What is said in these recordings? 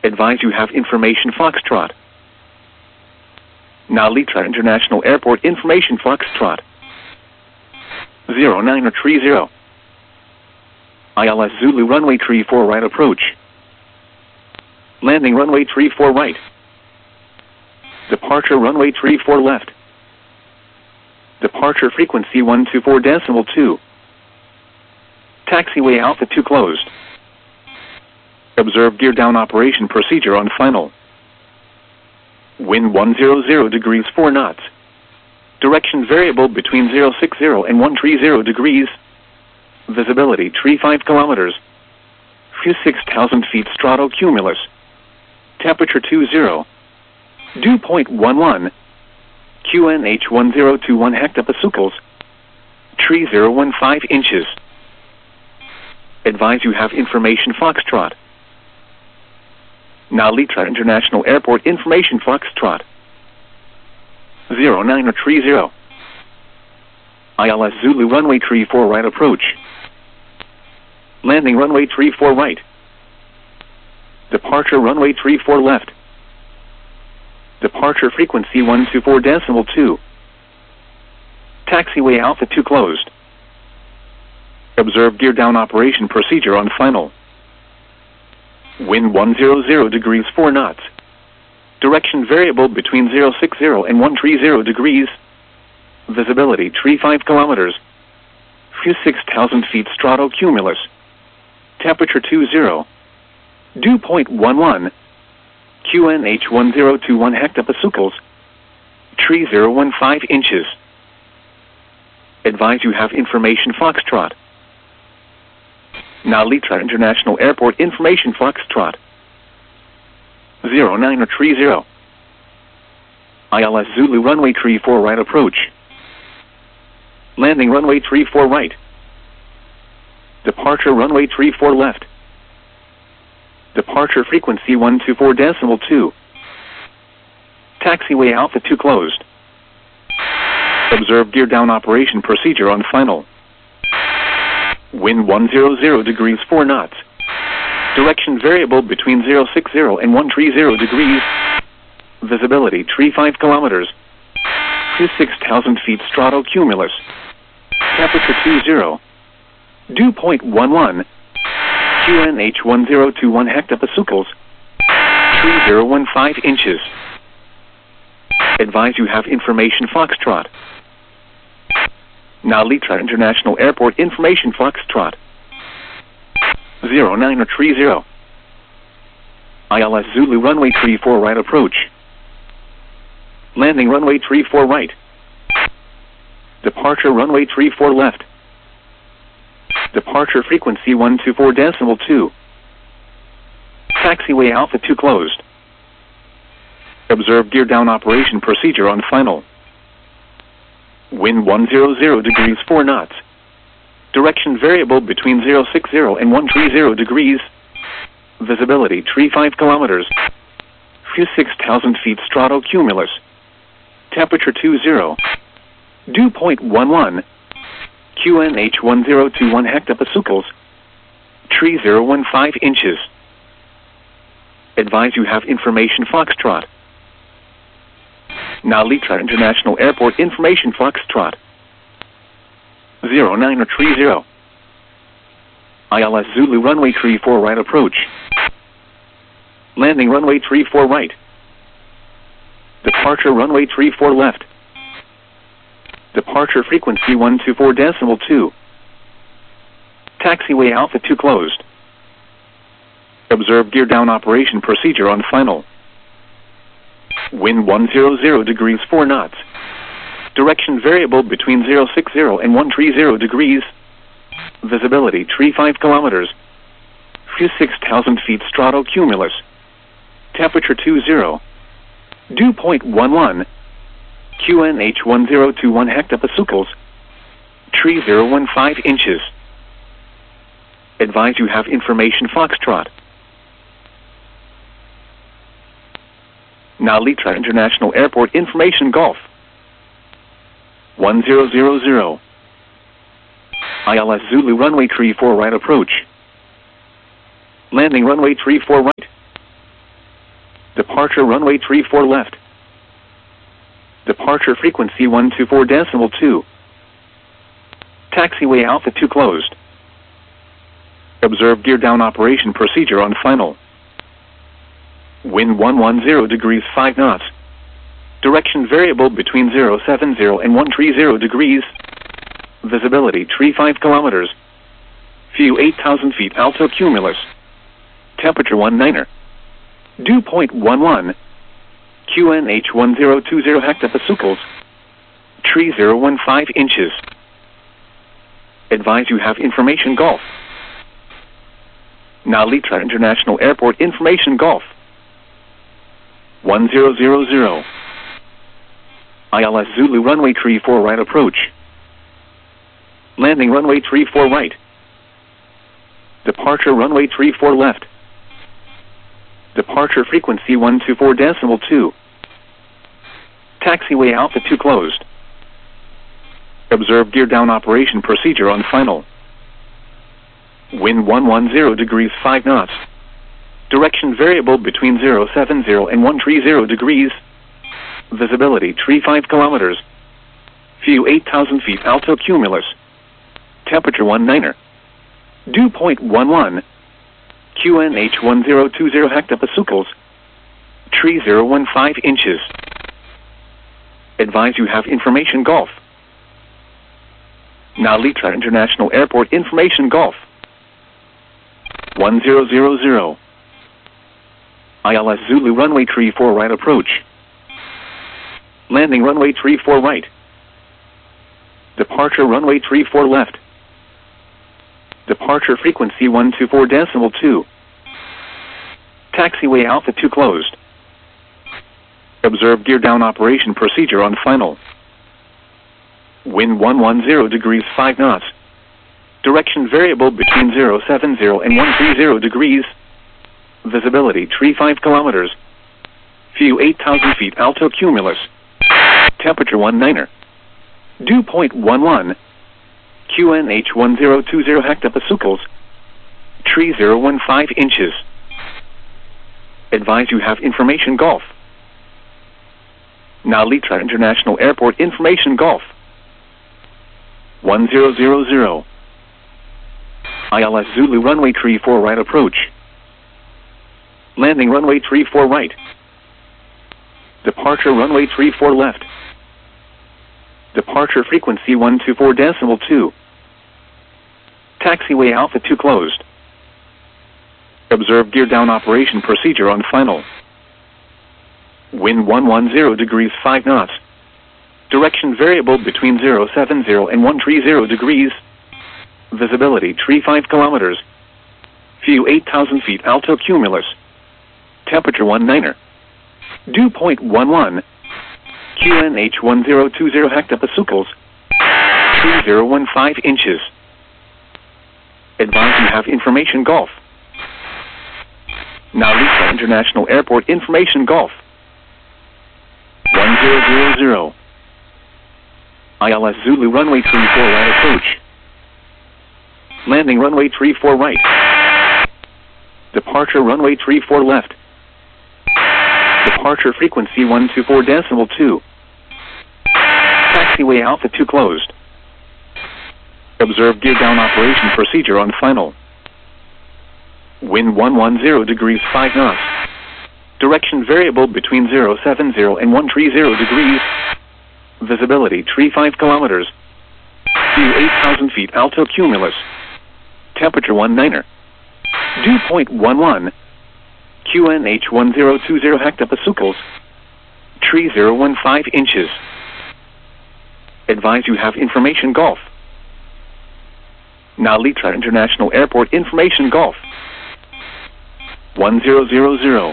Advise you have information Foxtrot. Narita International Airport information Foxtrot. 0930. ILS Zulu runway 34 right approach. Landing runway 34 right. Departure runway 34 left. Departure frequency 124.2. Taxiway Alpha 2 closed. Observe gear down operation procedure on final. Wind 100 degrees 4 knots. Direction variable between 060 and 130 degrees. Visibility 35 kilometers. Few 6,000 feet stratocumulus. Temperature 20. Dew point 11. QNH 1021 hectopascals. Tree 015 inches. Advise you have information Foxtrot. Narita International Airport information Foxtrot. 0930. ILS Zulu runway 34 right approach. Landing runway 34 right. Departure runway 34 left. Departure frequency 124.2. Taxiway Alpha 2 closed. Observe gear down operation procedure on final. Wind 100 degrees 4 knots. Direction variable between 060 and 130 degrees. Visibility 35 kilometers. Few 6,000 feet stratocumulus. Temperature 20. Dew point 11. QNH 1021 hectopascals. Tree 015 inches. Advise you have information Foxtrot. Narita International Airport information Foxtrot. 0930. ILS Zulu runway 34 right approach. Landing runway 34 right. Departure runway 34 left. Departure frequency 124.2. Taxiway Alpha 2 closed. Observe gear down operation procedure on final. Wind 100 degrees 4 knots. Direction variable between 060 and 130 degrees. Visibility 35 kilometers. Few 6,000 feet stratocumulus. Temperature 20. Dew point 11. QNH 1021 hectopascals. Tree 015 inches. Advise you have information Foxtrot. Narita International Airport information Foxtrot. 0930. ILS Zulu runway 34 right approach. Landing runway 34 right. Departure runway 34 left. Departure frequency 124.2. Taxiway Alpha 2 closed. Observe gear down operation procedure on final. Wind 100 degrees 4 knots. Direction variable between 060 and 130 degrees. Visibility 35 kilometers. Few 6,000 feet stratocumulus. Temperature 20. Dew point 11. QNH 1021 hectopascals. Tree 015 inches. Advise you have information Foxtrot. Narita International Airport information Foxtrot. 0930. ILS Zulu runway 34 right approach. Landing runway 34 right. Departure runway 34 left. Departure frequency 124.2. Taxiway Alpha 2 closed. Observe gear down operation procedure on final. Wind 100 degrees 4 knots. Direction variable between 060 and 130 degrees. Visibility 35 kilometers. Few 6,000 feet stratocumulus. Temperature 20. Dew point 11. QNH 1021 hectopascals. Tree 015 inches. Advise you have information Foxtrot. Narita International Airport information Golf. 1000. ILS Zulu runway 34 right approach. Landing runway 34 right. Departure runway 34 left. Departure frequency 124.2. Taxiway Alpha 2 closed. Observe gear down operation procedure on final. Wind 110 degrees 5 knots. Direction variable between 070 and 130 degrees. Visibility 35 kilometers. View 8,000 feet alto cumulus. Temperature 19er. Dew point 11. QNH 1020 hectopascals. Tree 015 inches. Advise you have information Golf. Nalitra International Airport information Golf. 1000. ILS Zulu runway 34 right approach. Landing runway 34 right. Departure runway 34 left. Departure frequency 124.2. Taxiway Alpha 2 closed. Observe gear down operation procedure on final. Wind 110 degrees 5 knots. Direction variable between 070 and 130 degrees. Visibility 35 kilometers. View 8,000 feet alto cumulus. Temperature 19er. Dew point 11. QNH 1020 hectopascals. Tree 015 inches. Advise you have information Golf. Nalitra International Airport information Golf. 1000. ILS Zulu runway 34 right approach. Landing runway 34 right. Departure runway 34 left. Departure frequency 124.2. Taxiway Alpha 2 closed. Observe gear down operation procedure on final. Wind 110 degrees 5 knots. Direction variable between 070 and 130 degrees. Visibility 35 kilometers. View 8,000 feet alto cumulus. Temperature 19er. Dew point 11. QNH 1020 hectopascals. Tree 015 inches. Advise you have information Golf. Nalitra International Airport information Golf. 1000. ILS Zulu runway 34 right approach. Landing runway 34 right. Departure runway 34 left. Departure frequency 124.2. Taxiway Alpha 2 closed. Observe gear down operation procedure on final. Wind 110 degrees 5 knots. Direction variable between 070 and 130 degrees. Visibility 35 kilometers. View 8,000 feet alto cumulus. Temperature 19er. Dew point 11. QNH 1020 hectopascals. Tree 015 inches. Advise you have information Golf. Nalitra International Airport information Golf. 1000. ILS Zulu runway 34 right approach. Landing runway 34 right. Departure runway 34 left. Departure frequency 124.2. Taxiway Alpha 2 closed. Observe gear down operation procedure on final. Wind 110 degrees 5 knots. Direction variable between 070 and 130 degrees. Visibility 35 kilometers. View 8,000 feet alto cumulus. Temperature 19er. Dew point 11. QNH 1020 hectopascals. Tree 015 inches. Advise you have information Golf. Nalitra International Airport information Golf. 1000.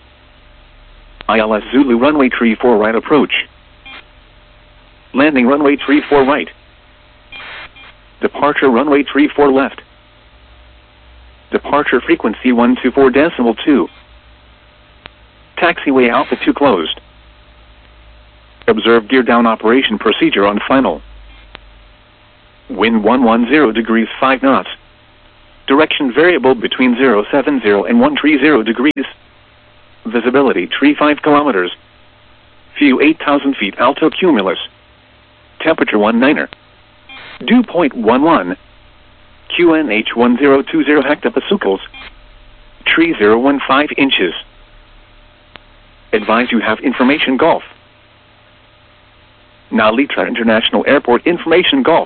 ILS Zulu runway 34 right approach. Landing runway 34 right. Departure runway 34 left. Departure frequency 124.2. Taxiway Alpha 2 closed. Observe gear down operation procedure on final. Wind 110 degrees 5 knots. Direction variable between 070 and 130 degrees. Visibility tree 5 kilometers. View 8,000 feet altocumulus. Temperature 19er. Dew point 11. QNH 1020 hectopascals. Tree 015 inches. Advise you have information Golf. Nalitra International Airport information Golf.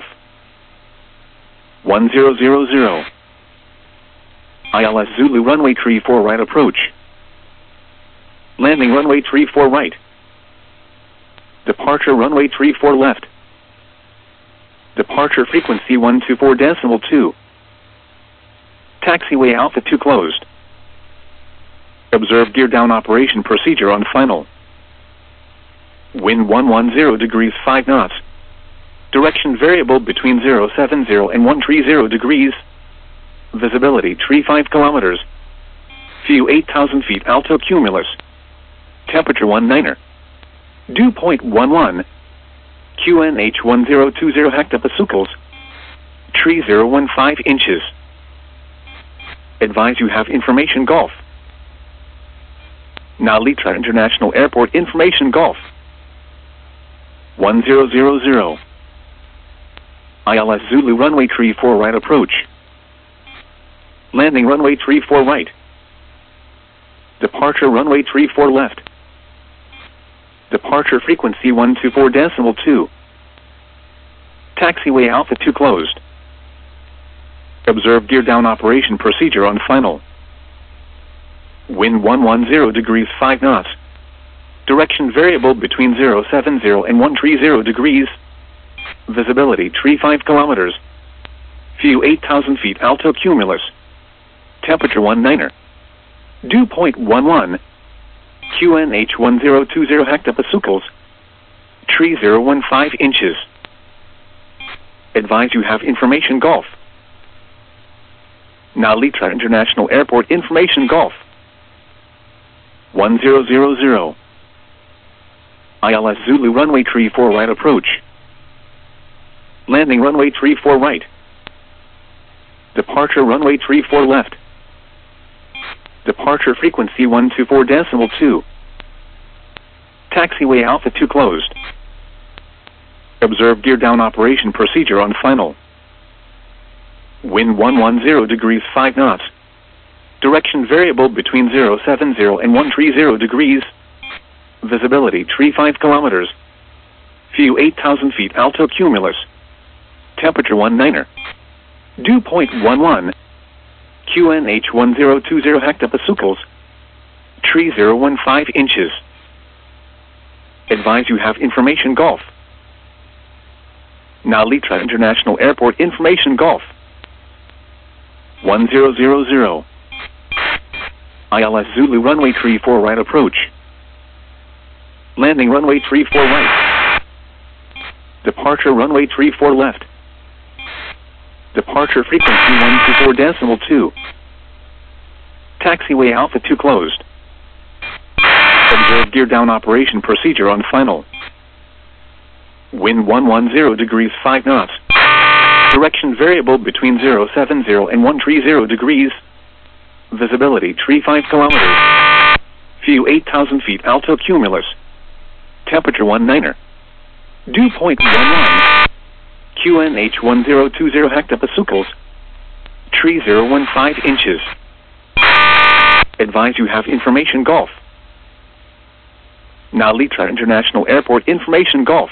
1000. ILS Zulu runway tree 4 right approach. Landing runway tree 4 right. Departure runway tree 4 left. Departure frequency 124.2. Taxiway Alpha 2 closed. Observe gear down operation procedure on final. Wind 110 degrees 5 knots. Direction variable between 070 and 130 degrees. Visibility tree 5 kilometers. View 8,000 feet altocumulus. Temperature 19er. Dew point 11. QNH 1020 hectopascals. Tree 015 inches. Advise you have information Golf. Nalitra International Airport information Golf. 1000. ILS Zulu runway tree 4 right approach. Landing runway tree 4 right. Departure runway tree 4 left. Departure frequency 124.2. Taxiway Alpha 2 closed. Observe gear down operation procedure on final. Wind 110 degrees 5 knots. Direction variable between 070 and 130 degrees. Visibility tree 5 kilometers. View 8,000 feet altocumulus. Temperature 19er. Dew point 11. QNH 1020 hectopascals. Tree 015 inches. Advise you have information Golf. Nalitra International Airport information Golf. 1000. ILS Zulu runway tree 4 right approach. Landing runway tree 4 right. Departure runway tree 4 left. Departure frequency 124.2. Taxiway Alpha 2 closed. Observe gear down operation procedure on final. Wind 110 degrees 5 knots. Direction variable between 070 and 130 degrees. Visibility tree 5 kilometers. View 8,000 feet altocumulus. Temperature 19er. Dew point 11. QNH 1020 hectopascals. Tree 015 inches. Advise you have information Golf. Nalitra International Airport information Golf. 1000. ILS Zulu runway tree 4 right approach. Landing runway tree 4 right. Departure runway tree 4 left. Departure frequency 124.2. Taxiway Alpha 2 closed. Observe gear down operation procedure on final. Wind 110 degrees 5 knots. Direction variable between 070 and 130 degrees. Visibility tree 5 kilometers. View 8,000 feet altocumulus. Temperature 19er. Dew point 11. QNH 1020 hectopascals. Tree 015 inches. Advise you have information Golf. Nalitra International Airport information Golf.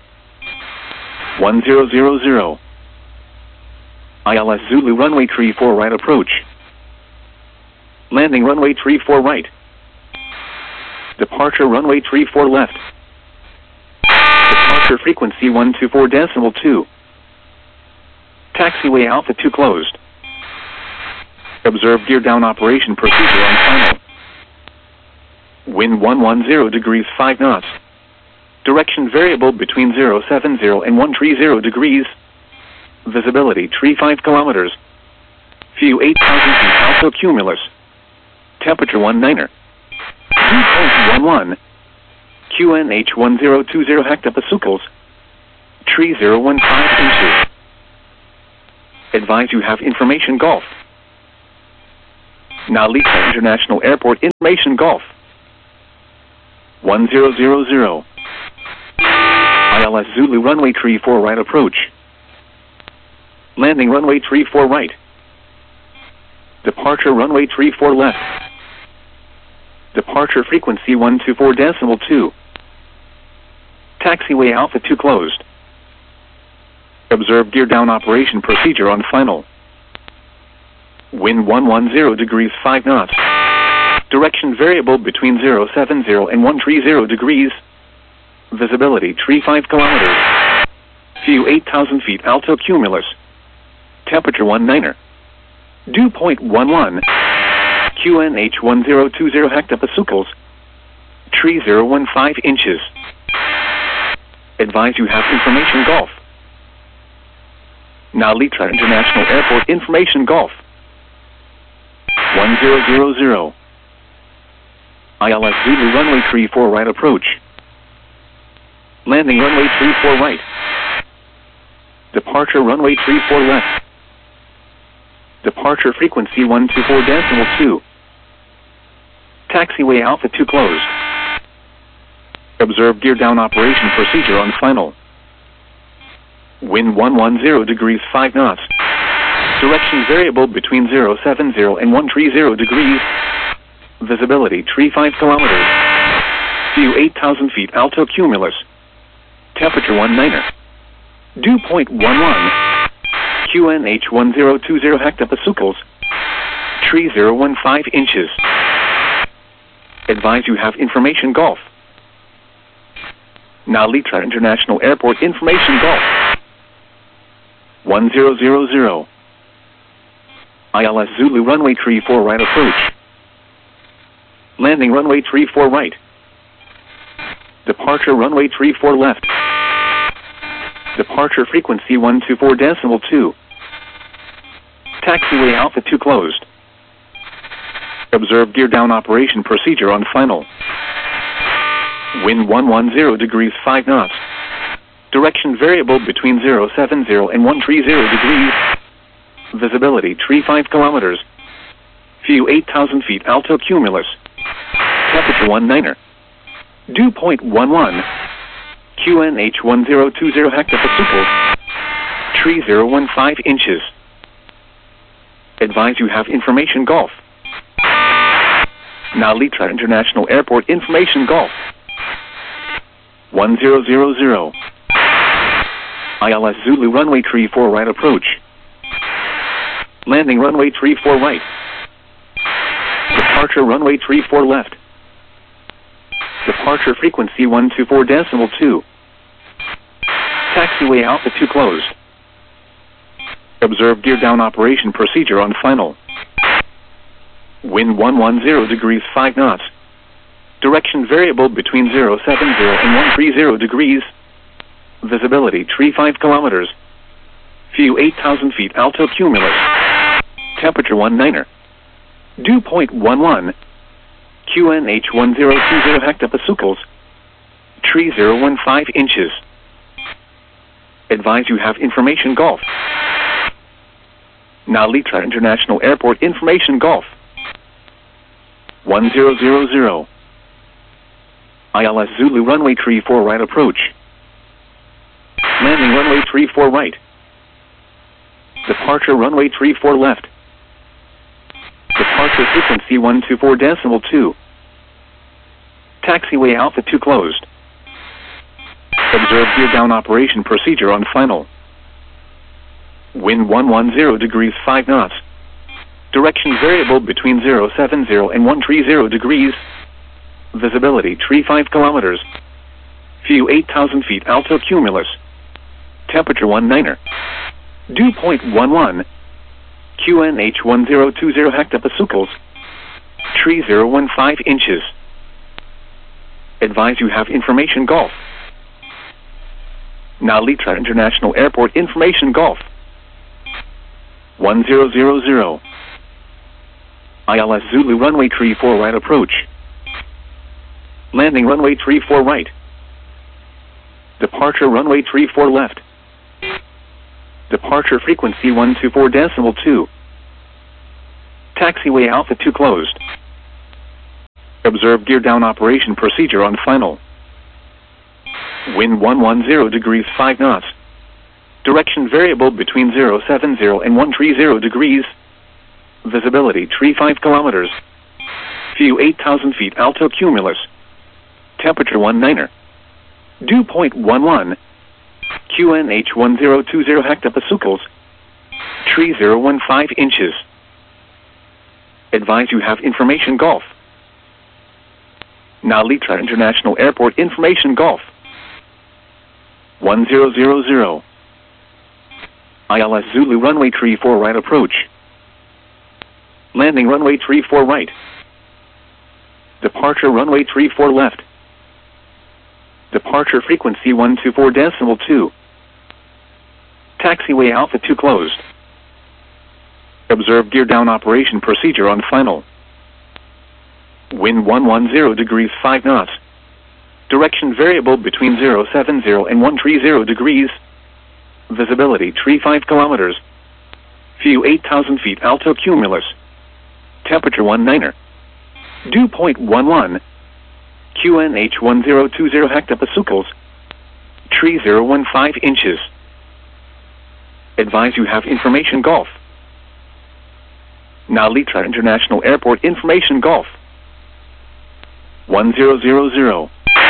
1000. ILS Zulu runway tree 4 right approach. Landing runway tree 4 right. Departure runway tree 4 left. Departure frequency 124.2. Taxiway Alpha 2 closed. Observe gear down operation procedure on final. Wind 110 degrees 5 knots. Direction variable between 070 and 130 degrees. Visibility tree 5 kilometers. View 8,000 feet altocumulus. Temperature 19er. Dew point 11. QNH 1020 hectopascals. Tree 015 inches. Advise you have information Golf. Nalitra International Airport information Golf. 1000. ILS Zulu runway 34 right approach. Landing runway 34 right. Departure runway 34 left. Departure frequency 124.2. Taxiway Alpha 2 closed. Observe gear down operation procedure on final. Wind 110 degrees 5 knots. Direction variable between 070 and 130 degrees. Visibility 35 kilometers. View 8,000 feet alto cumulus. Temperature 19er. Dew point 11. QNH 1020 hectopascals. Tree 015 inches. Advise you have information Golf. Now Litra International Airport information Golf. 1000. ILS Zulu runway 34 right approach. Landing runway 34 right. Departure runway 34 left. Departure frequency 124.2. Taxiway Alpha 2 closed. Observe gear down operation procedure on final. Wind 110 degrees 5 knots. Direction variable between 070 and 130 degrees. Visibility 35 kilometers. View 8,000 feet alto cumulus. Temperature 19er. Dew point 11. QNH 1020 hectopascals. Tree 015 inches. Advise you have information Golf. Now Litra International Airport information Golf. 1000. ILS Zulu runway 34 right approach. Landing runway 34 right. Departure runway 34 left. Departure frequency 124.2. Taxiway Alpha 2 closed. Observe gear down operation procedure on final. Wind 110 degrees 5 knots. Direction variable between 070 and 130 degrees. Visibility 35 kilometers. View 8,000 feet alto cumulus. Temperature 19er. Dew point 11. QNH 1020 hectopascals. Tree 015 inches. Advise you have information Golf. Now Litra International Airport information Golf. 1000. ILS Zulu runway 34 right approach. Landing runway 34 right. Departure runway 34 left. Departure frequency 124.2. Taxiway Alpha 2 closed. Observe gear down operation procedure on final. Wind 110 degrees 5 knots. Direction variable between 070 and 130 degrees. Visibility 35 kilometers. View 8,000 feet alto cumulus. Temperature 19er. Dew point 11. QNH 1020 hectopascals. Tree 015 inches. Advise you have information Golf. Now Litra International Airport information Golf. 1000. ILS Zulu runway 34 right approach. Landing runway 34 right. Departure runway 34 left. Departure frequency 124.2. Taxiway Alpha 2 closed. Observe gear down operation procedure on final. Wind 110 degrees 5 knots. Direction variable between 070 and 130 degrees. Visibility 35 kilometers. View 8,000 feet alto cumulus. Temperature 19er. Dew point 11. QNH 1020 hectopascals. Tree 015 inches. Advise you have information Golf. Now Litra International Airport information Golf. 1000. ILS Zulu runway 34 right approach. Landing runway 34 right. Departure runway 34 left. Departure frequency 124.2. Taxiway Alpha 2 closed. Observe gear down operation procedure on final. Wind 110 degrees 5 knots. Direction variable between 070 and 130 degrees. Visibility tree 5 kilometers. View 8,000 feet alto cumulus. Temperature 19er. Dew point 11. QNH 1020 hectopascals. Tree 015 inches. Advise you have information Golf. Nalitra International Airport information Golf. 1000. ILS Zulu runway tree 4 right approach. Landing runway tree 4 right. Departure runway tree 4 left. Departure frequency 124.2. Taxiway Alpha 2 closed. Observe gear down operation procedure on final. Wind 110 degrees 5 knots. Direction variable between 070 and 130 degrees. Visibility tree 5 kilometers. View 8,000 feet alto cumulus. Temperature 19er. Dew point 11. QNH 1020 hectopascals. Tree 015 inches. Advise you have information Golf. Nalitra International Airport information Golf. 1000.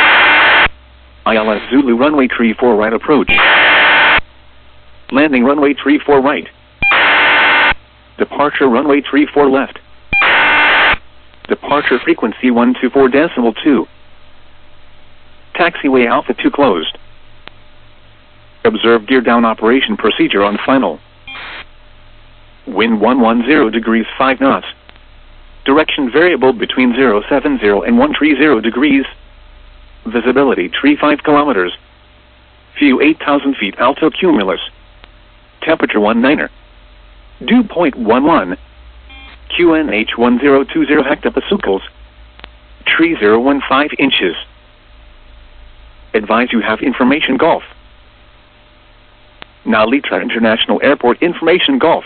ILS Zulu runway tree 4 right approach. Landing runway tree 4 right. Departure runway tree 4 left. Departure frequency 124.2. Taxiway Alpha 2 closed. Observe gear down operation procedure on final. Wind 110 degrees 5 knots. Direction variable between 070 and 130 degrees. Visibility tree 5 kilometers. View 8,000 feet alto cumulus. Temperature 19er. Dew point 11. QNH 1020 hectopascals. Tree 015 inches. Advise you have information Golf. Nalitra International Airport information Golf.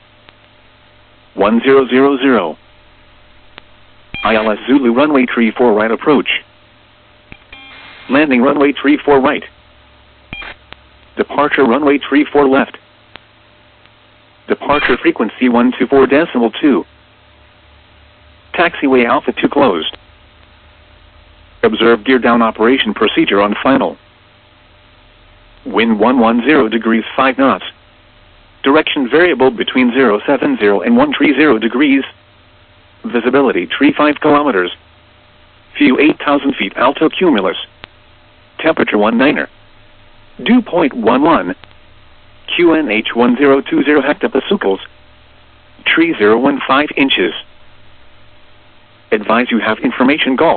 1000. ILS Zulu runway tree 4 right approach. Landing runway tree 4 right. Departure runway tree 4 left. Departure frequency 124.2. Taxiway Alpha 2 closed. Observe gear down operation procedure on final. Wind 110 degrees 5 knots. Direction variable between 070 and 130 degrees. Visibility tree 5 kilometers. View 8,000 feet alto cumulus. Temperature 19er. Dew point 11. QNH 1020 hectopascals. Tree 015 inches. Advise you have information Golf.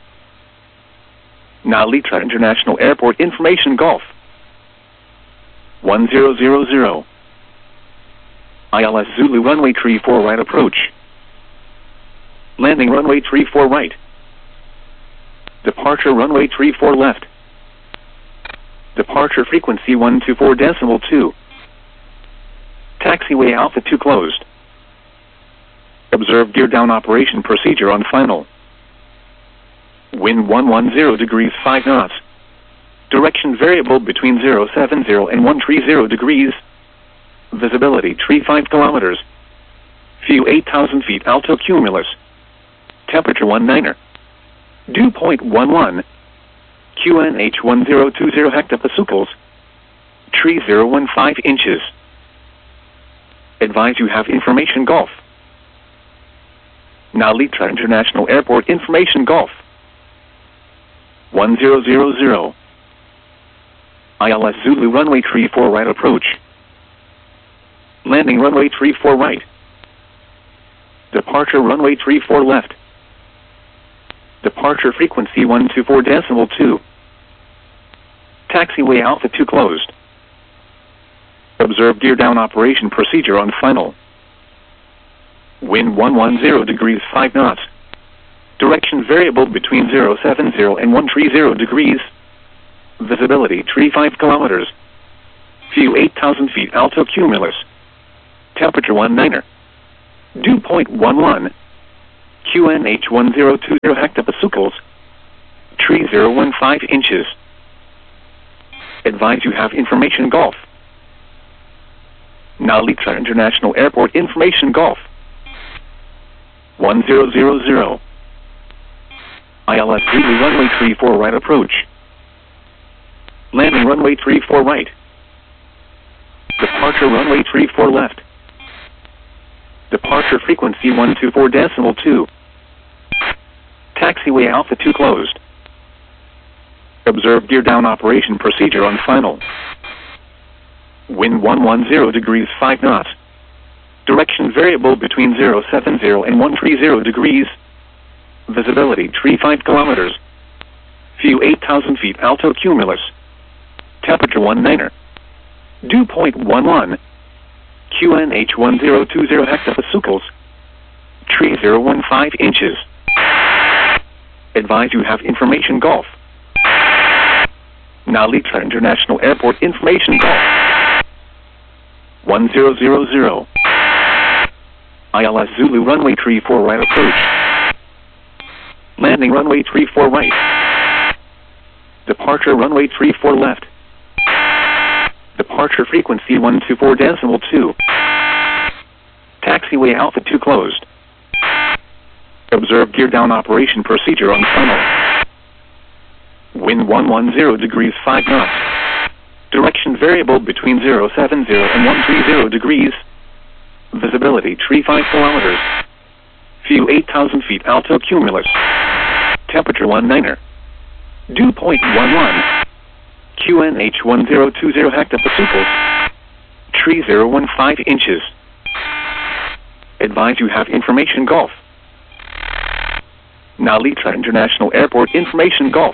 Nalitra International Airport information Golf. 1000. ILS Zulu runway tree 4 right approach. Landing runway tree 4 right. Departure runway tree 4 left. Departure frequency 124.2. Taxiway Alpha 2 closed. Observe gear down operation procedure on final. Wind 110 degrees 5 knots. Direction variable between 070 and 130 degrees. Visibility tree 5 kilometers. View 8,000 feet alto cumulus. Temperature 19er. Dew point 11. QNH 1020 hectopascals. Tree 015 inches. Advise you have information Golf. Nalitra International Airport information Golf. 1000. ILS Zulu runway tree 4 right approach. Landing runway tree 4 right. Departure runway tree 4 left. Departure frequency 124.2. Taxiway Alpha 2 closed. Observe gear down operation procedure on final. Wind 110 degrees 5 knots. Direction variable between 070 and 130 degrees. Visibility tree 5 kilometers. View 8,000 feet alto cumulus. Temperature 19er. Dew point 11. QNH 1020 hectopascals. Tree 015 inches. Advise you have information Golf. Nalita International Airport information Golf. 1000. ILS Zulu runway 34 right approach. Landing runway 34 right. Departure runway 34 left. Departure frequency 124.2. Taxiway Alpha 2 closed. Observe gear down operation procedure on final. Wind 110 degrees 5 knots. Direction variable between 070 and 130 degrees. Visibility tree 5 kilometers. View 8,000 feet alto cumulus. Temperature 19er. Dew point 11. QNH 1020 hectopascals. Tree 015 inches. Advise you have information Golf. Nalita International Airport information Golf. 1000. ILS Zulu runway 34 right approach. Landing runway 34 right. Departure runway 34 left. Departure frequency 124.2. Taxiway Alpha 2 closed. Observe gear down operation procedure on funnel. Wind 110 degrees 5 knots. Direction variable between 070 and 130 degrees. Visibility tree 5 kilometers. View 8,000 feet alto cumulus. Temperature 19er. Dew point 11. QNH 1020 hectopascals. Tree 015 inches. Advise you have information Golf. Nalita International Airport information Golf.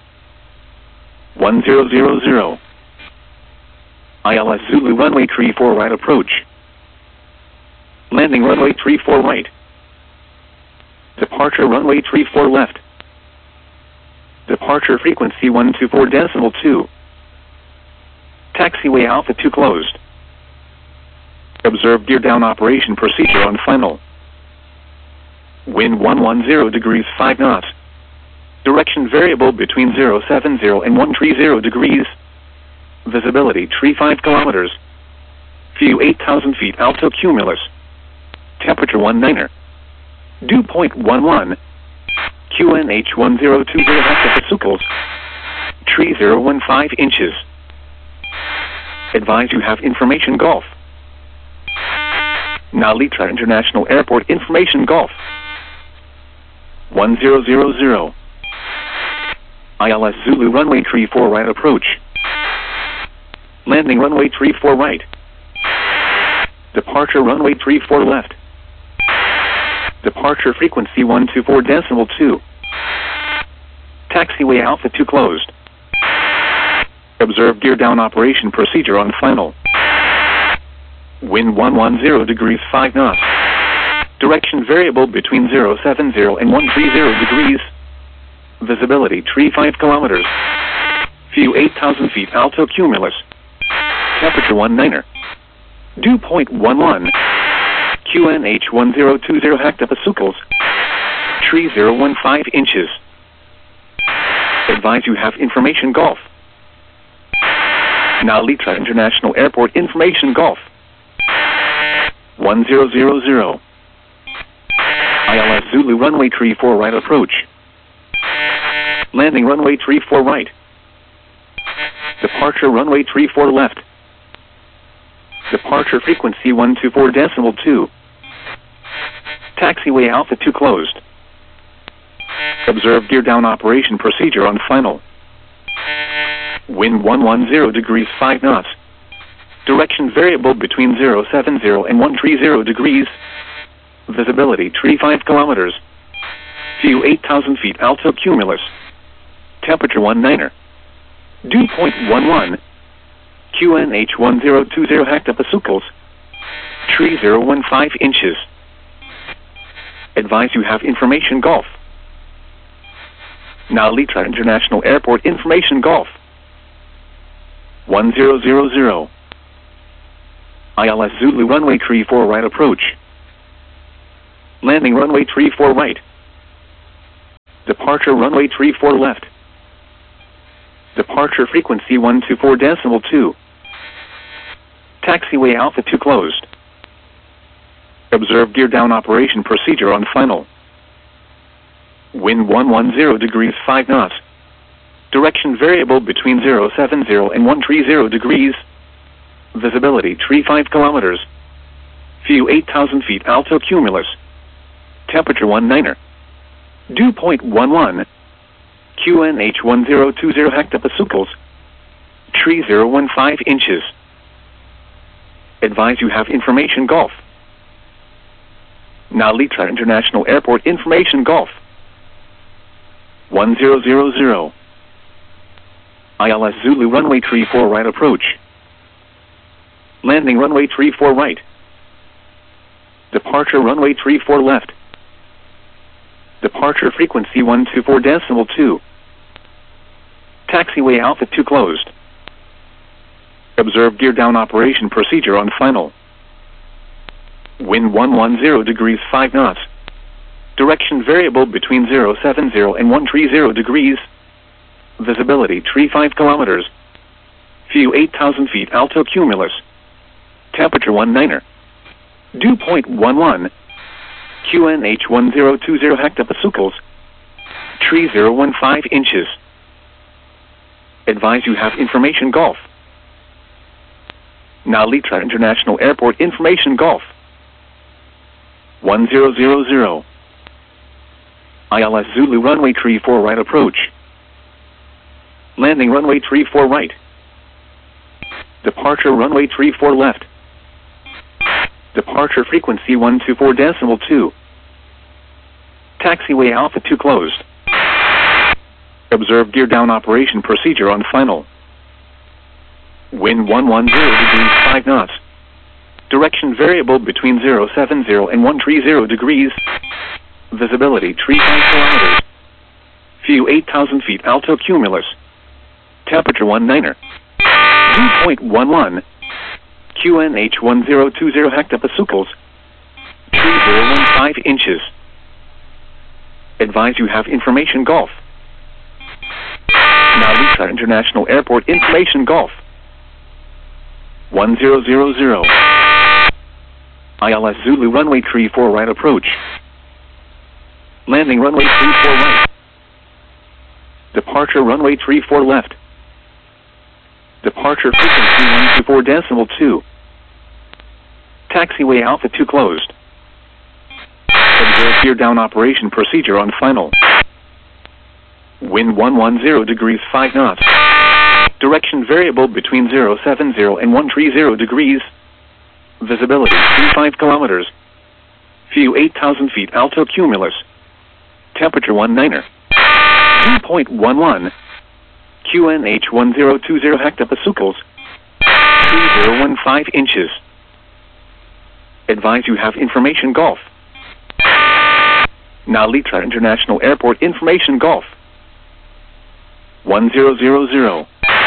1000. ILS Zulu runway 34 right approach. Landing runway 34 right. Departure runway 34 left. Departure frequency 124.2. Taxiway Alpha 2 closed. Observe gear down operation procedure on final. Wind 110 degrees 5 knots. Direction variable between 070 and 130 degrees. Visibility tree 5 kilometers. View 8,000 feet alto cumulus. Temperature 19er. Dew point 11. QNH 1020 hectopascals. Tree 015 inches. Advise you have information Golf. Nalita International Airport information Golf. 1000. ILS Zulu runway 34 right approach. Landing runway 34 right. Departure runway 34 left. Departure frequency 124.2. Taxiway Alpha 2 closed. Observe gear down operation procedure on final. Wind 110 degrees 5 knots. Direction variable between 070 and 130 degrees. Visibility tree 5 kilometers. View 8,000 feet alto cumulus. Temperature 19er. Dew point 11. QNH 1020 hectopascals. Tree 015 inches. Advise you have information Golf. Nalita International Airport information Golf. 1000. ILS Zulu runway 34 right approach. Landing runway 34 right. Departure runway 34 left. Departure frequency 124.2. Taxiway Alpha 2 closed. Observe gear down operation procedure on final. Wind 110 degrees 5 knots. Direction variable between 070 and 130 degrees. Visibility tree 5 kilometers. View 8,000 feet alto cumulus. Temperature 19er. Dew point 11. QNH 1020 hectopascals. Tree 015 inches. Advise you have information Golf. Nalita International Airport information Golf. 1000. ILS Zulu runway 34 right approach. Landing runway 34 right. Departure runway 34 left. Departure frequency 124.2. Taxiway Alpha 2 closed. Observe gear down operation procedure on final. Wind 110 degrees 5 knots. Direction variable between 070 and 130 degrees. Visibility 35 kilometers. View 8,000 feet alto cumulus. Temperature 19er. Dew point 11. QNH 1020 hectopascals. Tree 015 inches. Advise you have information Golf. Nalita International Airport information Golf. 1000. ILS Zulu runway 34 right approach. Landing runway 34 right. Departure runway 34 left. Departure frequency 124.2. Taxiway Alpha 2 closed. Observe gear down operation procedure on final. Wind 110 degrees 5 knots. Direction variable between 070 and 130 degrees. Visibility 35 kilometers. View 8,000 feet alto cumulus. Temperature 19er. Dew point 11. QNH 1020 hectopascals. Tree 015 inches. Advise you have information Golf. Nalita International Airport information Golf. 1000. ILS Zulu runway 34 right approach. Landing runway 34 right. Departure runway 34 left. Departure frequency 124.2. Taxiway Alpha 2 closed. Observe gear down operation procedure on final. Wind 110 degrees 5 knots. Direction variable between 070 and 130 degrees. Visibility 35 kilometers. View 8,000 feet alto cumulus. Temperature 19er. Dew point 11. QNH 1020 hectopascals. Tree 015 inches. Advise you have information Golf. Nalita International Airport information Golf. 1000. ILS Zulu runway 34 right approach. Landing runway 34 right. Departure runway 34 left. Departure frequency 124.2. Taxiway Alpha 2 closed. Observe gear down operation procedure on final. Wind 110 degrees 5 knots. Direction variable between 070 and 130 degrees. Visibility 35 kilometers. View 8,000 feet alto cumulus. Temperature 19er. Dew point 11. QNH 1020 hectopascals. Tree 015 inches. Advise you have information Golf. Nalita International Airport information Golf. 1000.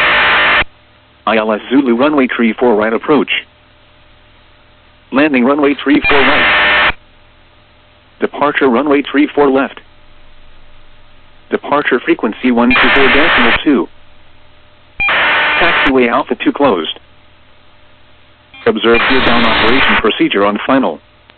ILS Zulu runway 34 right approach. Landing runway 34 right. Departure runway 34 left. Departure frequency 124.2. Taxiway Alpha 2 closed. Observe gear down operation procedure on final.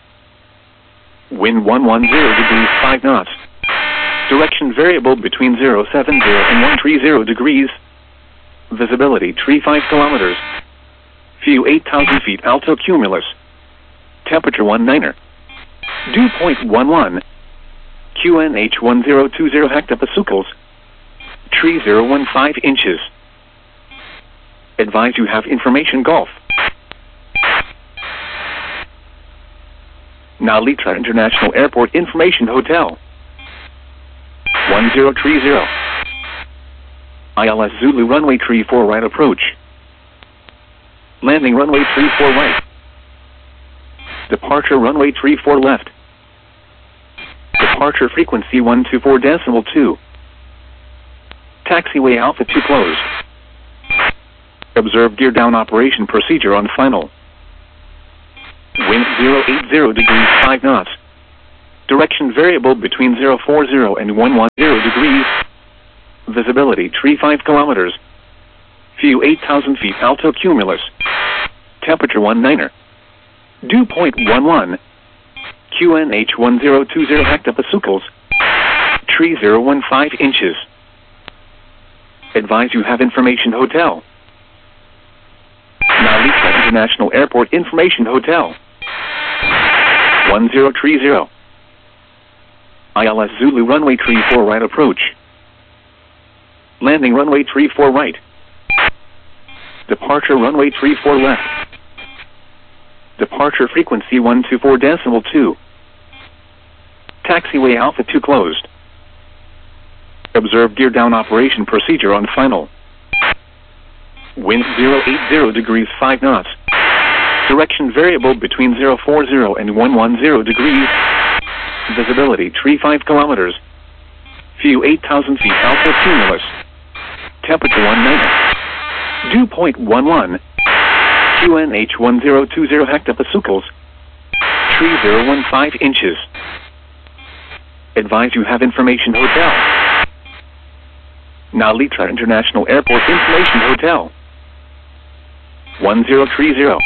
Wind 110 degrees 5 knots. Direction variable between 070 and 130 degrees. Visibility 35 kilometers. View 8,000 feet alto cumulus. Temperature 19er. Dew point 11. QNH 1020 hectopascals. Tree 015 inches. Advise you have information Golf. Nalita International Airport information Hotel. 1030. ILS Zulu runway 34 right approach. Landing runway 34 right. Departure runway 34 left. Departure frequency 124.2. Taxiway Alpha 2 closed. Observe gear down operation procedure on final. Wind 080 degrees 5 knots. Direction variable between 040 and 110 degrees. Visibility tree 5 kilometers. View 8,000 feet. Alto cumulus. Temperature 19er. Dew point 11. QNH 1020 hectopascals. Tree 015 inches. Advise you have information hotel. Nalita International Airport Information Hotel. 1030. ILS Zulu runway tree 4 right approach. Landing runway tree 4 right. Departure runway tree 4 left. Departure frequency 124.2. Taxiway Alpha 2 closed. Observe gear down operation procedure on final. Wind 080 degrees 5 knots. Direction variable between 040 and 110 degrees. Visibility tree 5 kilometers. View 8,000 feet. Alpha cumulus. Temperature 19. Dew point 11. QNH 1020 hectopascals. Tree 015 inches. Advise you have information hotel. Nalita International Airport Information Hotel. 1030.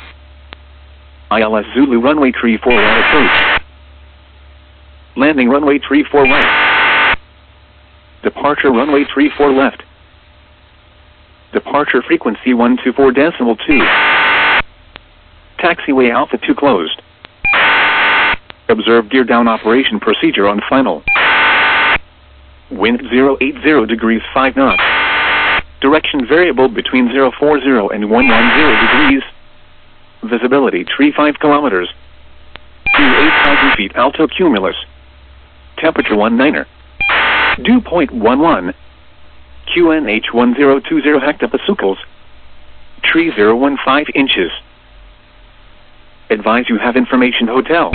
ILS Zulu runway tree 4 right approach. Landing runway tree 4 right. Departure runway tree 4 left. Departure frequency 124.2. Taxiway Alpha 2 closed. Observe gear down operation procedure on final. Wind 080 degrees 5 knots. Direction variable between 040 and 110 degrees. Visibility tree 5 kilometers. View 8,000 feet. Alto cumulus. Temperature 19er. Dew point 11. QNH 1020 hectopascals. Tree 015 inches. Advise you have information hotel.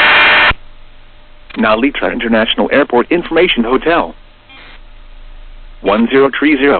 Nalita International Airport Information Hotel. 1030.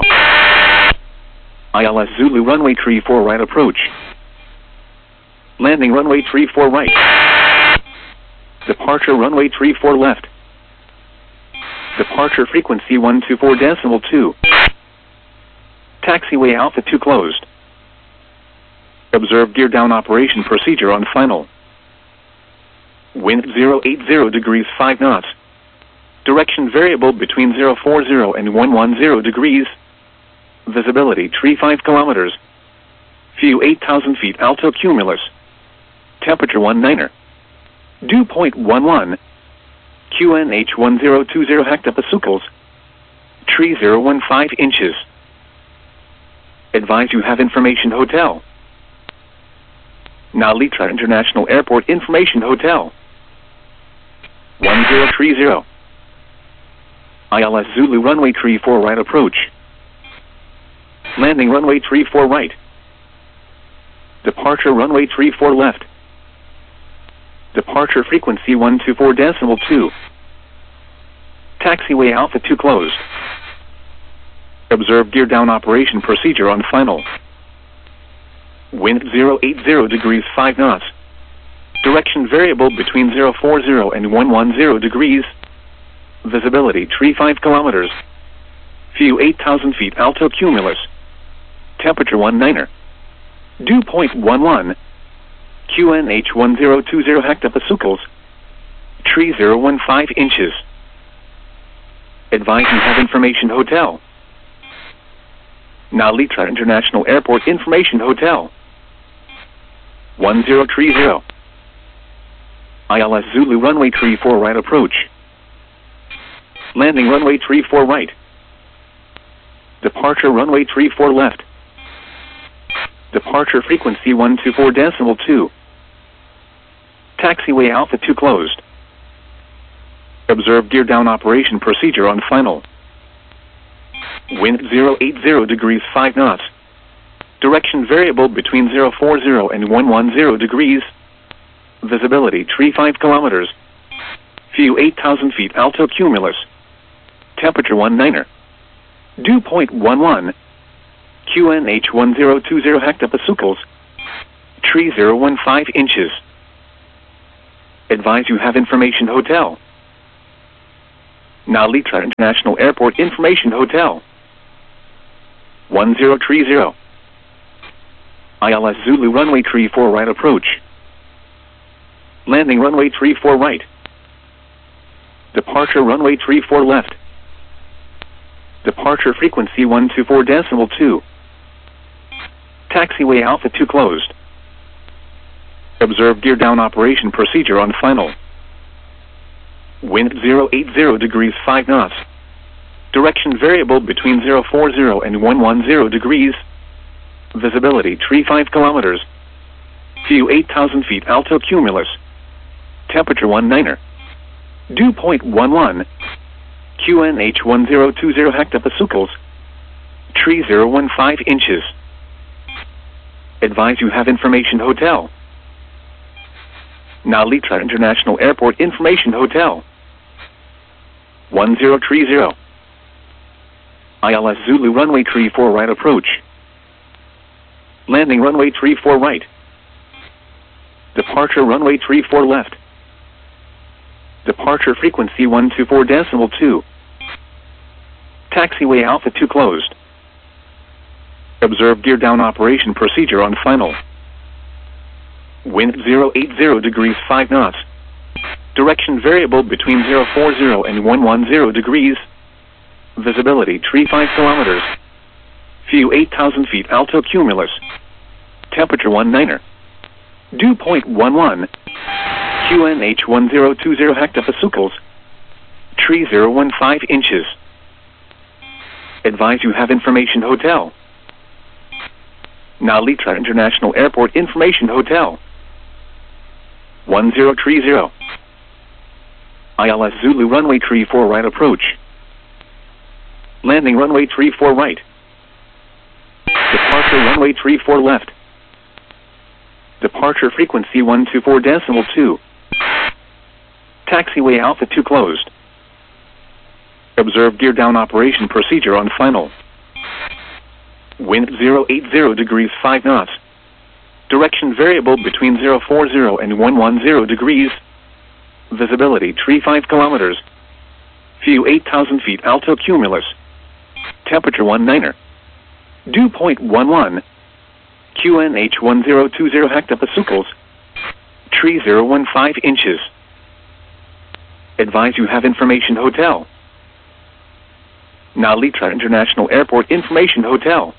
ILS Zulu runway tree 4 right approach. Landing runway tree 4 right. Departure runway tree 4 left. Departure frequency 124.2. Taxiway Alpha 2 closed. Observe gear down operation procedure on final. Wind 080 degrees 5 knots. Direction variable between 040 and 110 degrees. Visibility tree 5 kilometers. View 8,000 feet. Alto cumulus. Temperature 19er. Dew point 11. QNH 1020 hectopascals. Tree 015 inches. Advise you have information hotel. Nalita International Airport Information Hotel. 1030. ILS Zulu runway tree 4 right approach. Landing runway tree 4 right. Departure runway tree 4 left. Departure frequency 124.2. Taxiway Alpha 2 closed. Observe gear down operation procedure on final. Wind 080 degrees 5 knots. Direction variable between 040 and 110 degrees. Visibility tree 5 kilometers. View 8,000 feet. Alto cumulus. Temperature 19er. Dew point 11. QNH 1020 hectopascals. Tree 015 inches. Advise you have information hotel. Nalita International Airport Information Hotel. 1030. ILS Zulu runway tree 4 right approach. Landing runway tree 4 right. Departure runway tree 4 left. Departure frequency 124.2. Taxiway Alpha 2 closed. Observe gear down operation procedure on final. Wind 080 degrees 5 knots. Direction variable between 040 and 110 degrees. Visibility tree 5 kilometers. View 8,000 feet. Alto cumulus. Temperature 19er. Dew point 11. QNH 1020 hectopascals. Tree 015 inches. Advise you have information hotel. Nalita International Airport Information Hotel. 1030. ILS Zulu runway 34 right approach. Landing runway 34 right. Departure runway 34 left. Departure frequency 124.2. Taxiway Alpha 2 closed. Observe gear down operation procedure on final. Wind 080 degrees 5 knots. Direction variable between 040 and 110 degrees. Visibility 35 kilometers. View 8,000 feet alto cumulus. Temperature 19er. Dew point 11. QNH 1020 hectopascals. Tree 015 inches. Advise you have information hotel. Nalita International Airport Information Hotel. 1030. ILS Zulu runway 34 right approach. Landing runway 34 right. Departure runway 34 left. Departure frequency 124.2. Taxiway Alpha 2 closed. Observe gear down operation procedure on final. Wind 080 degrees 5 knots. Direction variable between 040 and 110 degrees. Visibility 35 kilometers. View 8,000 feet alto cumulus. Temperature 19er. Dew point 11. QNH 1020 hectopascals. Tree 015 inches. Advise you have information hotel. Nalita International Airport Information Hotel. 1030. ILS Zulu runway 34 right approach. Landing runway 34 right. Departure runway 34 left. Departure frequency 124.2. Taxiway Alpha 2 closed. Observe gear down operation procedure on final. Wind 080 degrees 5 knots. Direction variable between 040 and 110 degrees. Visibility 35 kilometers. View 8,000 feet alto cumulus. Temperature 19er. Dew point 11. QNH 1020 hectopascals. Tree 015 inches. Advise you have information hotel. Nalita International Airport Information Hotel.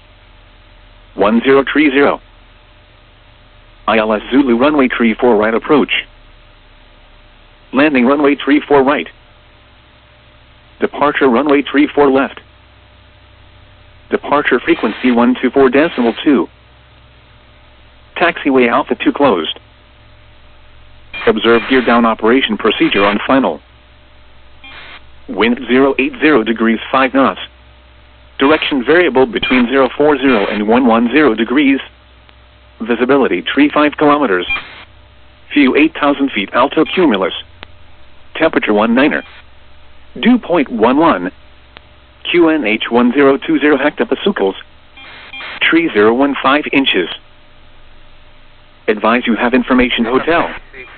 1030. ILS Zulu runway 34 right approach. Landing runway 34 right. Departure runway 34 left. Departure frequency 124.2. Taxiway Alpha 2 closed. Observe gear down operation procedure on final. Wind 080 degrees 5 knots. Direction variable between 040 and 110 degrees. Visibility 35 kilometers. View 8,000 feet alto cumulus. Temperature 19er. Dew point 11. QNH 1020 hectopascals. Tree 015 inches. Advise you have information hotel.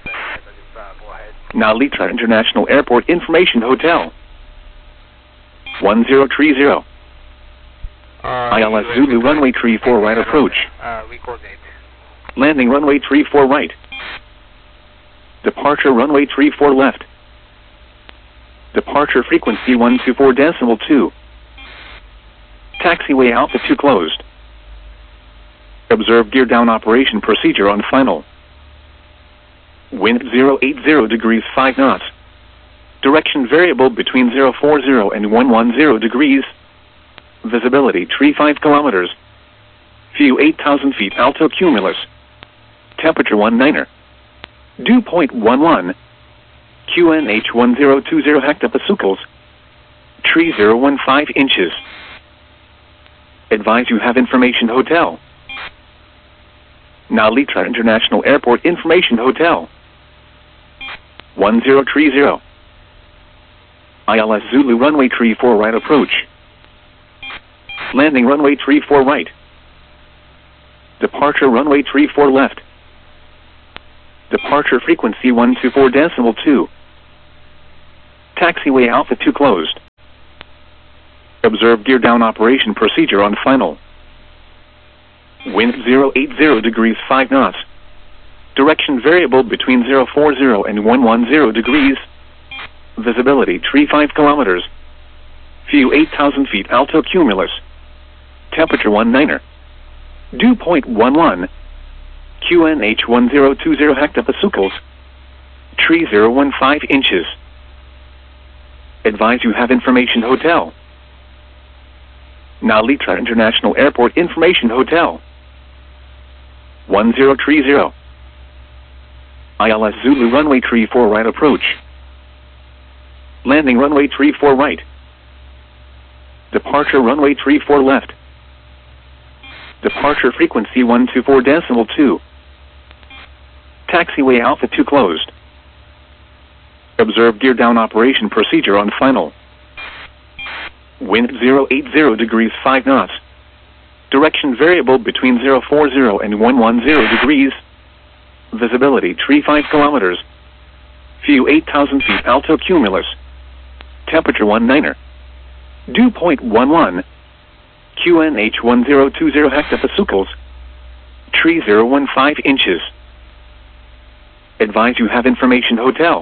Nalita International Airport Information Hotel. 1030. ILS Zulu runway 34 right approach. Landing runway 34 right. Departure runway 34 left. Departure frequency 124.2. Taxiway Alpha 2 closed. Observe gear down operation procedure on final. Wind 080 degrees 5 knots. Direction variable between 040 and 110 degrees. Visibility 35 kilometers. View 8,000 feet alto cumulus. Temperature 19er. Dew point 11. QNH 1020 hectopascals. Tree 015 inches. Advise you have information hotel. Nalita International Airport Information Hotel. 1030. ILS Zulu runway 34 right approach. Landing runway 34 right. Departure runway 34 left. Departure frequency 124.2. Taxiway Alpha 2 closed. Observe gear down operation procedure on final. Wind 080 degrees 5 knots. Direction variable between 040 and 110 degrees. Visibility tree 5 kilometers. View 8,000 feet alto cumulus. Temperature 19er. Dew point 11. QNH 1020 hectopascals. Tree 015 inches. Advise you have information hotel. Nalitra International Airport Information Hotel. 1030. ILS Zulu runway tree 4 right approach. Landing runway tree 4 right. Departure runway tree 4 left. Departure frequency 124.2. Taxiway Alpha 2 closed. Observe gear down operation procedure on final. Wind 080 degrees 5 knots. Direction variable between 040 and 110 degrees. Visibility tree 5 kilometers. View 8,000 feet alto cumulus. Temperature 19er. Dew point 11. QNH 1020 hectopascals. Tree 015 inches. Advise you have information hotel.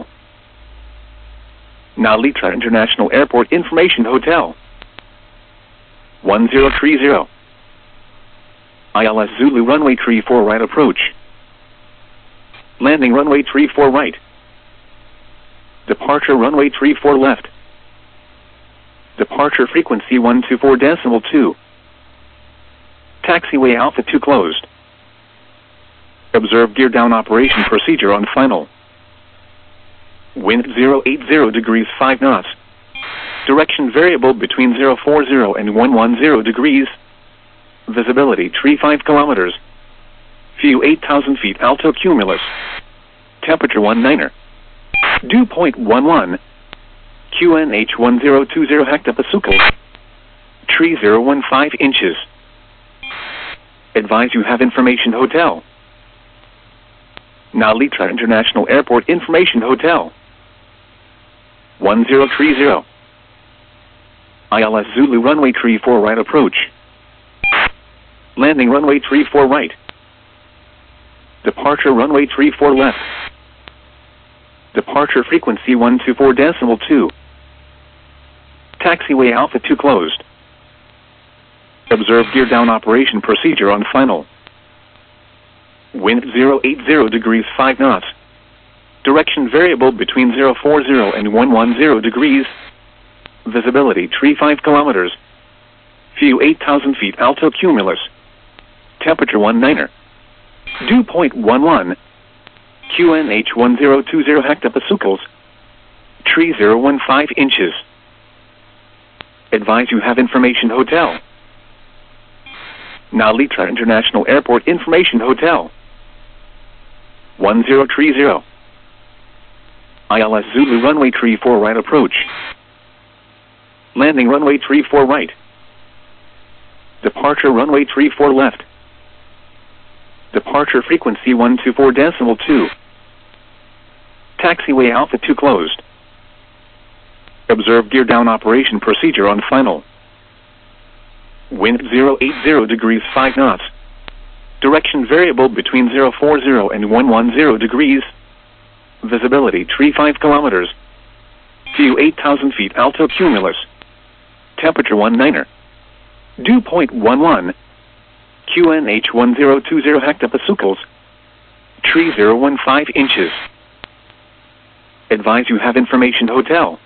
Nalitra International Airport Information Hotel. 1030. ILS Zulu runway tree 4 right approach. Landing runway tree 4 right. Departure runway tree 4 left. Departure frequency 124.2. Taxiway Alpha 2 closed. Observe gear down operation procedure on final. Wind 080 degrees 5 knots. Direction variable between 040 and 110 degrees. Visibility tree 5 kilometers. View 8,000 feet alto cumulus. Temperature 19er. Dew point 11. QNH 1020 hectopascals. Tree 015 inches. Advise you have information hotel. Nalitra International Airport Information Hotel. 1030. ILS Zulu runway tree 4 right approach. Landing runway tree 4 right. Departure runway tree 4 left. Departure frequency 124.2. Taxiway Alpha 2 closed. Observe gear down operation procedure on final. Wind 080 degrees 5 knots. Direction variable between 040 and 110 degrees. Visibility tree 5 kilometers. View 8,000 feet alto cumulus. Temperature 19er. Dew point 11. QNH 1020 hectopascals. Tree 015 inches. Advise you have information hotel. Nalitra International Airport Information Hotel. 1030. ILS Zulu runway tree 4 right approach. Landing runway tree 4 right. Departure runway tree 4 left. Departure frequency 124.2. Taxiway Alpha 2 closed. Observe gear down operation procedure on final. Wind 080 degrees 5 knots. Direction variable between 040 and 110 degrees. Visibility tree 5 kilometers. View 8,000 feet alto cumulus. Temperature 19er. Dew point 11. QNH 1020 hectopascals. Tree 015 inches. Advise you have information hotel.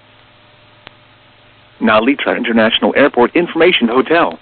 Nalitra International Airport Information Hotel.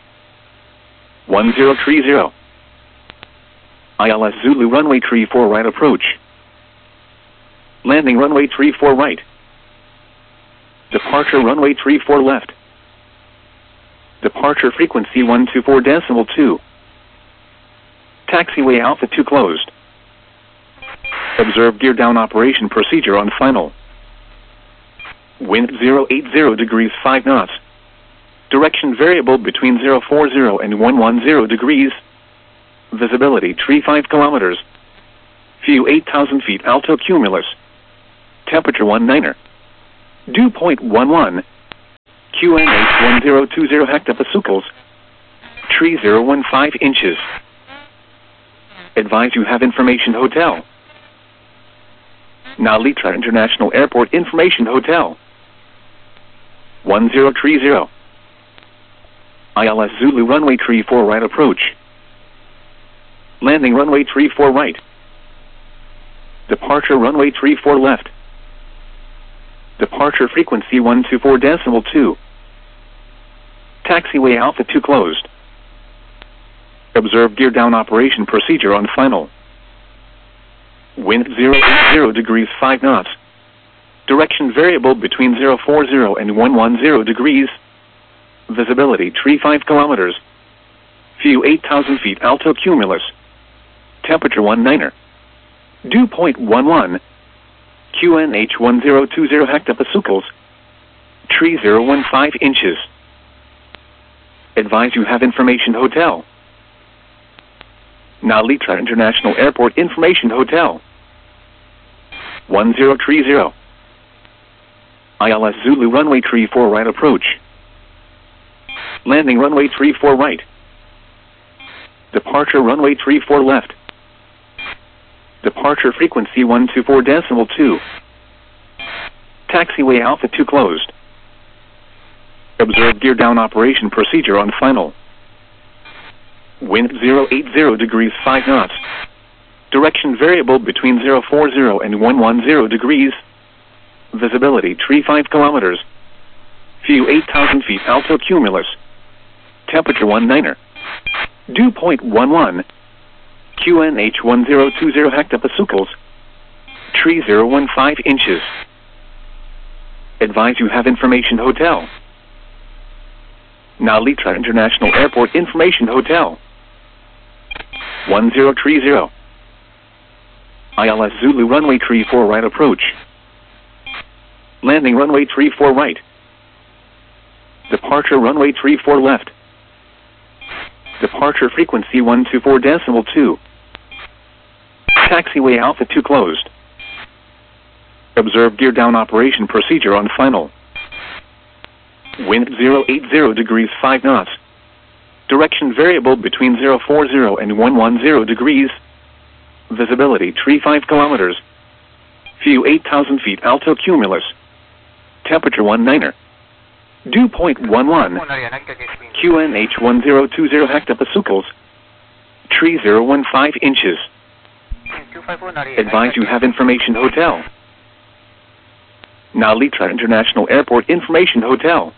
1030. ILS Zulu runway tree 4 right approach. Landing runway tree 4 right. Departure runway tree 4 left. Departure frequency 124.2. Taxiway Alpha 2 closed. Observe gear down operation procedure on final. Wind 080 degrees 5 knots. Direction variable between 040 and 110 degrees. Visibility tree 5 kilometers. View 8,000 feet alto cumulus. Temperature 19er. Dew point 11. QNH 1020 hectopascals. Tree 015 inches. Advise you have information hotel. Nalitra International Airport Information Hotel. 1030. ILS Zulu runway 34 right approach. Landing runway 34 right. Departure runway 34 left. Departure frequency 124.2. Taxiway Alpha 2 closed. Observe gear down operation procedure on final. Wind 080 degrees 5 knots. Direction variable between 040 and 110 degrees. Visibility tree 5 kilometers. View 8,000 feet alto cumulus. Temperature 19er. Dew point 11. QNH 1020 hectopascals. Tree 015 inches. Advise you have information hotel. Nalitra International Airport Information Hotel. 1030. ILS Zulu runway 34 right approach. Landing runway 34 right. Departure runway 34 left. Departure frequency 124.2. Taxiway Alpha 2 closed. Observe gear down operation procedure on final. Wind 080 degrees 5 knots. Direction variable between 040 and 110 degrees. Visibility tree 5 kilometers. View 8,000 feet alto cumulus. Temperature 19er. Dew point 11. QNH 1020 hectopascals. Tree 015 inches. Advise you have information hotel. Nalitra International Airport Information Hotel. 1030. ILS Zulu runway 34 right approach. Landing runway 34 right. Departure runway 34 left. Departure frequency 124.2. Taxiway Alpha 2 closed. Observe gear down operation procedure on final. Wind 080 degrees 5 knots. Direction variable between 040 and 110 degrees. Visibility tree 5 kilometers. View 8,000 feet alto cumulus. Temperature 19er. Dew point 11. QNH 1020 hectopascals. Tree 015 inches. Advise you have information hotel. Nalitra International Airport Information Hotel.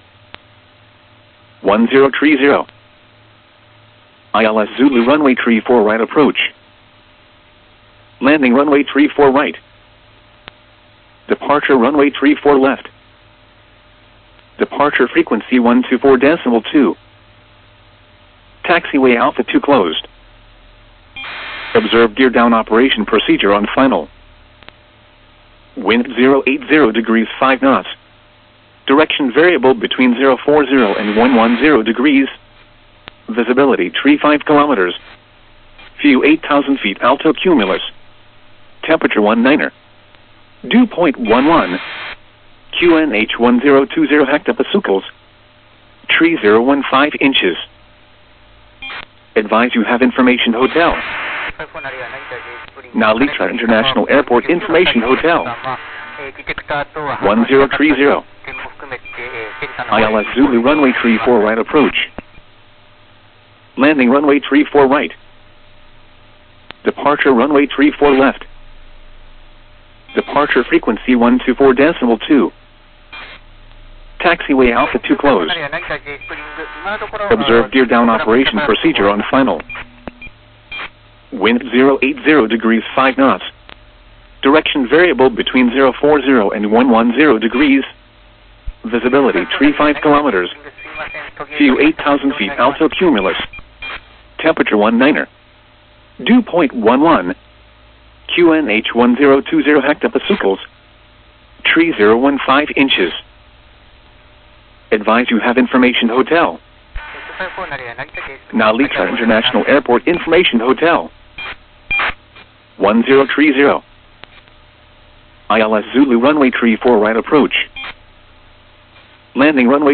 1030. ILS Zulu runway 34 right approach. Landing runway 34 right. Departure runway 34 left. Departure frequency 124.2. Taxiway Alpha 2 closed. Observe gear down operation procedure on final. Wind 080 degrees 5 knots. Direction variable between 040 and 110 degrees. Visibility tree 5 kilometers. View 8,000 feet alto cumulus. Temperature 19er. Dew point 11. QNH 1020 hectopascals. Tree 015 inches. Advise you have information hotel. Nalitra International Airport Information Hotel. 1030. ILS Zulu runway 34 right approach. Landing runway 34 right. Departure runway 34 left. Departure frequency 124.2. Taxiway Alpha 2 closed. Observe gear down operation procedure on final. Wind 080 degrees 5 knots. Direction variable between 040 and 110 degrees. Visibility tree 5 kilometers. View 8,000 feet alto cumulus. Temperature 19er. Dew point 11. QNH 1020 hectopascals. Tree 015 inches. Advise you have information hotel. Nalitra International Airport Information Hotel. 1030. ILS Zulu runway 34 right approach. Landing runway